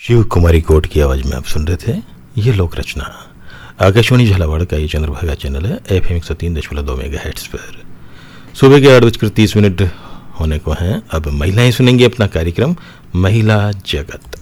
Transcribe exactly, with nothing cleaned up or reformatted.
शिव कुमारी coat की आवाज में आप सुन रहे थे ये लोक रचना। आकाशवाणी झालावाड़ का ये चंद्रभागा चैनल है एफ एम एक सौ तीन दशमलव दो मेगा हेड्स पर। सुबह के आठ बजकर तीस मिनट होने को हैं। अब महिलाएं सुनेंगी अपना कार्यक्रम महिला जगत।